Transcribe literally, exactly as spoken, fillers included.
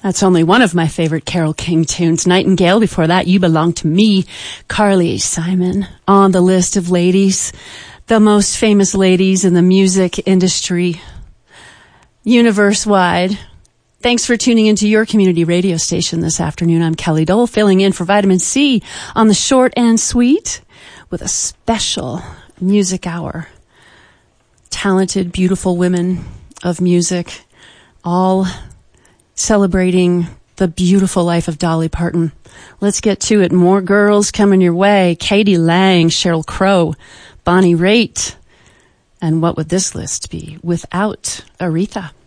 That's only one of my favorite Carole King tunes. Nightingale. Before that, You Belong to Me. Carly Simon on the list of ladies, the most famous ladies in the music industry, universe-wide. Thanks for tuning into your community radio station this afternoon. I'm Kelly Dole, filling in for Vitamin C on the Short and Sweet with a special music hour. Talented, beautiful women of music, all celebrating the beautiful life of Dolly Parton. Let's get to it. More girls coming your way. Katie Lang, Sheryl Crow, Bonnie Raitt. And what would this list be without Aretha?